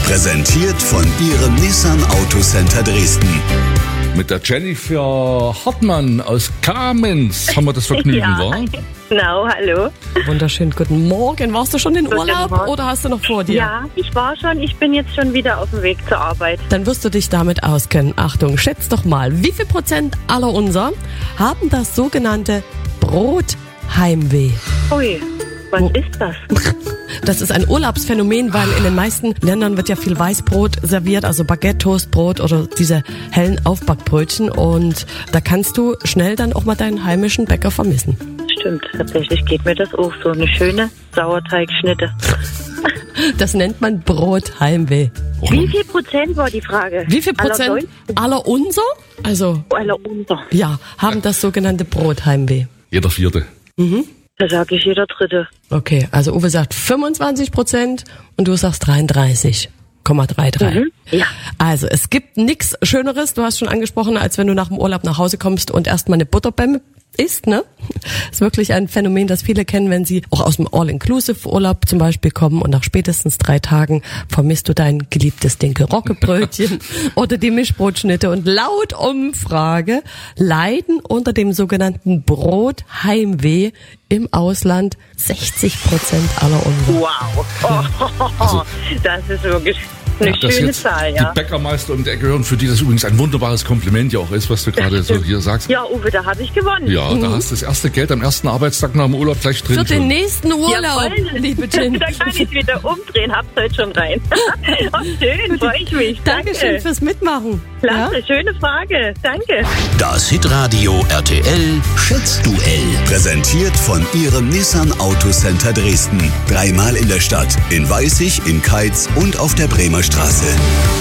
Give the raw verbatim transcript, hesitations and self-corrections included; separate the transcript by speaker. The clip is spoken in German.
Speaker 1: Präsentiert von Ihrem Nissan Autocenter Dresden.
Speaker 2: Mit der Jennifer Hartmann aus Kamenz haben wir das Vergnügen,
Speaker 3: Ja.
Speaker 2: wa?
Speaker 3: Genau, hallo.
Speaker 4: Wunderschön, guten Morgen. Warst du schon in
Speaker 3: Guten
Speaker 4: Urlaub
Speaker 3: Morgen.
Speaker 4: oder hast du noch vor dir?
Speaker 3: Ja, ich war schon, ich bin jetzt schon wieder auf dem Weg zur Arbeit.
Speaker 4: Dann wirst du dich damit auskennen. Achtung, schätz doch mal, wie viel Prozent aller unser haben das sogenannte Brotheimweh?
Speaker 3: Ui, was
Speaker 4: Wo-
Speaker 3: ist das?
Speaker 4: Das ist ein Urlaubsphänomen, weil in den meisten Ländern wird ja viel Weißbrot serviert, also Baguette, Toastbrot oder diese hellen Aufbackbrötchen. Und da kannst du schnell dann auch mal deinen heimischen Bäcker vermissen.
Speaker 3: Stimmt, tatsächlich geht mir das auch so. Eine schöne Sauerteigschnitte.
Speaker 4: Das nennt man Brotheimweh.
Speaker 3: Wie viel Prozent war die Frage?
Speaker 4: Wie viel Prozent
Speaker 3: Aller,
Speaker 4: aller unser, also
Speaker 3: aller unter.
Speaker 4: ja, haben das sogenannte Brotheimweh?
Speaker 2: Jeder Vierte.
Speaker 3: Da sage ich jeder Dritte.
Speaker 4: Okay, also Uwe sagt fünfundzwanzig Prozent und du sagst dreiunddreißig Komma dreiunddreißig.
Speaker 3: Mhm, ja.
Speaker 4: Also es gibt nichts Schöneres, du hast schon angesprochen, als wenn du nach dem Urlaub nach Hause kommst und erstmal eine Butterbämme isst, ne? Ist wirklich ein Phänomen, das viele kennen, wenn sie auch aus dem All-Inclusive-Urlaub zum Beispiel kommen und nach spätestens drei Tagen vermisst du dein geliebtes Dinkel-Rogge-Brötchen oder die Mischbrotschnitte. Und laut Umfrage leiden unter dem sogenannten Brotheimweh im Ausland sechzig Prozent aller unserer.
Speaker 3: Wow. das ist wirklich eine
Speaker 2: Dass
Speaker 3: schöne
Speaker 2: jetzt
Speaker 3: Zahl, ja.
Speaker 2: die Bäckermeister um die Ecke hören, für die das übrigens ein wunderbares Kompliment ja auch ist, was du gerade so hier sagst.
Speaker 3: Ja, Uwe, da habe ich gewonnen.
Speaker 2: Ja, da hast du das erste Geld am ersten Arbeitstag nach dem Urlaub gleich drin.
Speaker 4: Für den
Speaker 2: schon.
Speaker 4: nächsten Urlaub,
Speaker 3: Jawohl.
Speaker 4: liebe Jen.
Speaker 3: Da kann ich wieder umdrehen, hab's heute schon rein. Oh, schön, freue ich mich. Danke.
Speaker 4: Dankeschön fürs Mitmachen. Ja?
Speaker 3: Klasse, schöne Frage. Danke.
Speaker 1: Das Hitradio R T L Schätzduell. Präsentiert von Ihrem Nissan Autocenter Dresden. Dreimal in der Stadt, in Weißig, in Keitz und auf der Bremer Straße.